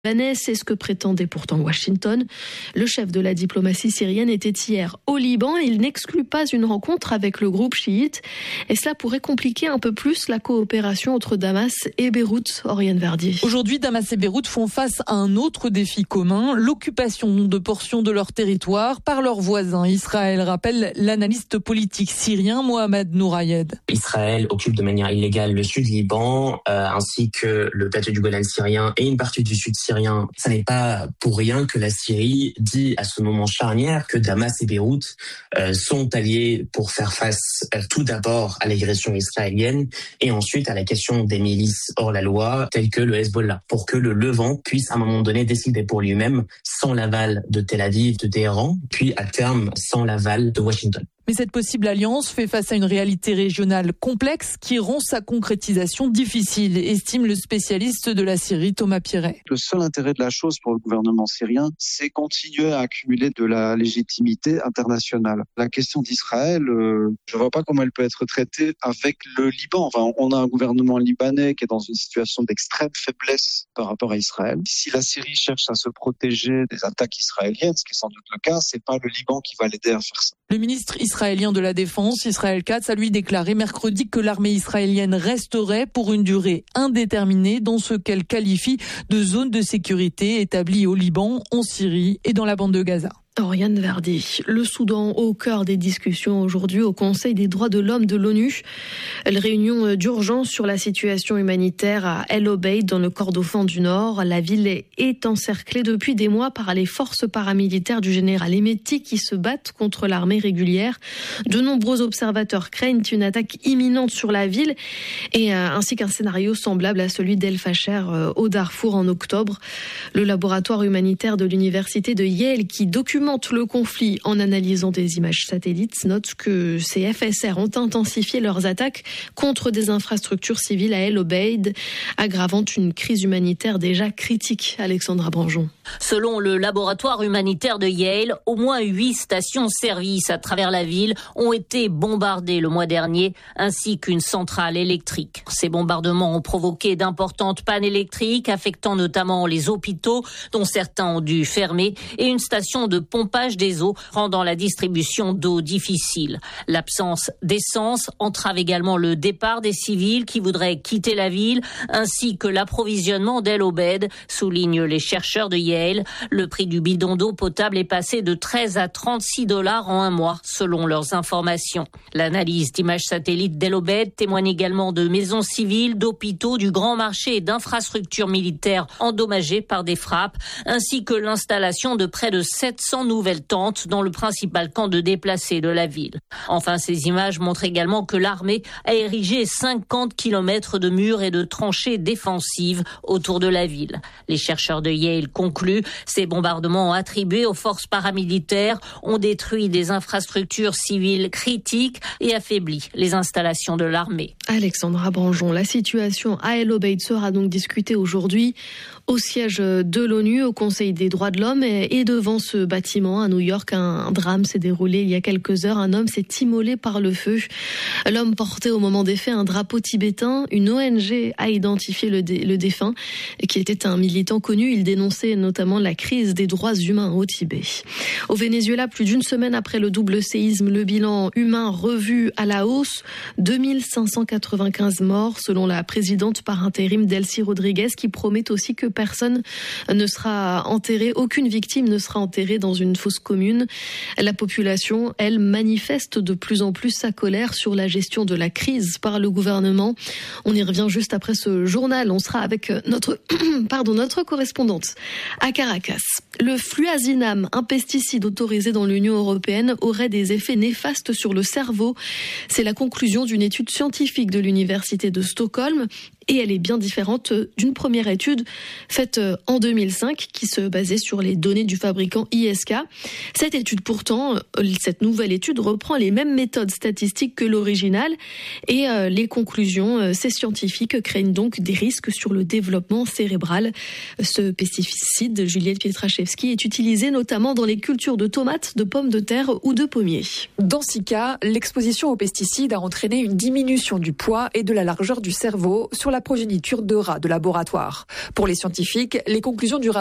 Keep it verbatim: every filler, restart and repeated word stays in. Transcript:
C'est ce que prétendait pourtant Washington. Le chef de la diplomatie syrienne était hier au Liban. Il n'exclut pas une rencontre avec le groupe chiite. Et cela pourrait compliquer un peu plus la coopération entre Damas et Beyrouth. Oriane Verdier. Aujourd'hui, Damas et Beyrouth font face à un autre défi commun, l'occupation de portions de leur territoire par leurs voisins. Israël, rappelle l'analyste politique syrien Mohamed Nourayed. Israël occupe de manière illégale le sud Liban, euh, ainsi que le plateau du Golan syrien et une partie du sud syrien. Ça n'est pas pour rien que la Syrie dit à ce moment charnière que Damas et Beyrouth euh, sont alliés pour faire face euh, tout d'abord à l'agression israélienne et ensuite à la question des milices hors la loi telles que le Hezbollah, pour que le Levant puisse à un moment donné décider pour lui-même sans l'aval de Tel Aviv, de Téhéran, puis à terme sans l'aval de Washington. Mais cette possible alliance fait face à une réalité régionale complexe qui rend sa concrétisation difficile, estime le spécialiste de la Syrie Thomas Pierret. Le seul intérêt de la chose pour le gouvernement syrien, c'est continuer à accumuler de la légitimité internationale. La question d'Israël, euh, je ne vois pas comment elle peut être traitée avec le Liban. Enfin, on a un gouvernement libanais qui est dans une situation d'extrême faiblesse par rapport à Israël. Si la Syrie cherche à se protéger des attaques israéliennes, ce qui est sans doute le cas, c'est pas le Liban qui va l'aider à faire ça. Le ministre israélien de la Défense, Israël Katz, a lui déclaré mercredi que l'armée israélienne resterait pour une durée indéterminée dans ce qu'elle qualifie de zone de sécurité établie au Liban, en Syrie et dans la bande de Gaza. Oriane Verdi. Le Soudan au cœur des discussions aujourd'hui au Conseil des droits de l'homme de l'ONU. La réunion d'urgence sur la situation humanitaire à El Obeid dans le Kordofan du Nord. La ville est encerclée depuis des mois par les forces paramilitaires du général Hemeti qui se battent contre l'armée régulière. De nombreux observateurs craignent une attaque imminente sur la ville et euh, ainsi qu'un scénario semblable à celui d'El Fasher euh, au Darfour en octobre. Le laboratoire humanitaire de l'université de Yale qui documente le conflit en analysant des images satellites note que ces F S R ont intensifié leurs attaques contre des infrastructures civiles à El Obeid, aggravant une crise humanitaire déjà critique. Alexandra Branjon. Selon le laboratoire humanitaire de Yale, au moins huit stations-service à travers la ville ont été bombardées le mois dernier, ainsi qu'une centrale électrique. Ces bombardements ont provoqué d'importantes pannes électriques, affectant notamment les hôpitaux, dont certains ont dû fermer, et une station de pompage des eaux, rendant la distribution d'eau difficile. L'absence d'essence entrave également le départ des civils qui voudraient quitter la ville, ainsi que l'approvisionnement d'El Obeid, soulignent les chercheurs de Yale. Le prix du bidon d'eau potable est passé de treize à trente-six dollars en un mois, selon leurs informations. L'analyse d'images satellites d'El Obeid témoigne également de maisons civiles, d'hôpitaux, du grand marché et d'infrastructures militaires endommagées par des frappes, ainsi que l'installation de près de sept cents nouvelles tentes dans le principal camp de déplacés de la ville. Enfin, ces images montrent également que l'armée a érigé cinquante kilomètres de murs et de tranchées défensives autour de la ville. Les chercheurs de Yale concluent, ces bombardements attribués aux forces paramilitaires ont détruit des infrastructures civiles critiques et affaibli les installations de l'armée. Alexandra Branjon, la situation à El Obeid sera donc discutée aujourd'hui au siège de l'ONU, au Conseil des droits de l'homme, et devant ce bâtiment à New York, un drame s'est déroulé il y a quelques heures. Un homme s'est immolé par le feu. L'homme portait au moment des faits un drapeau tibétain. Une O N G a identifié le, dé, le défunt, qui était un militant connu. Il dénonçait notamment la crise des droits humains au Tibet. Au Venezuela, plus d'une semaine après le double séisme, le bilan humain revu à la hausse. deux mille cinq cent quatre-vingt-quinze morts, selon la présidente par intérim Delcy Rodriguez, qui promet aussi que personne ne sera enterré, aucune victime ne sera enterrée dans une fosse commune. La population, elle, manifeste de plus en plus sa colère sur la gestion de la crise par le gouvernement. On y revient juste après ce journal. On sera avec notre, pardon, notre correspondante à Caracas. Le fluazinam, un pesticide autorisé dans l'Union européenne, aurait des effets néfastes sur le cerveau. C'est la conclusion d'une étude scientifique de l'université de Stockholm. Et elle est bien différente d'une première étude faite en deux mille cinq qui se basait sur les données du fabricant I S K. Cette étude pourtant, cette nouvelle étude reprend les mêmes méthodes statistiques que l'original et les conclusions, ces scientifiques craignent donc des risques sur le développement cérébral. Ce pesticide, Juliette Pietraszewski, est utilisé notamment dans les cultures de tomates, de pommes de terre ou de pommiers. Dans six cas, l'exposition aux pesticides a entraîné une diminution du poids et de la largeur du cerveau sur sur la progéniture de rats de laboratoire. Pour les scientifiques, les conclusions du rapport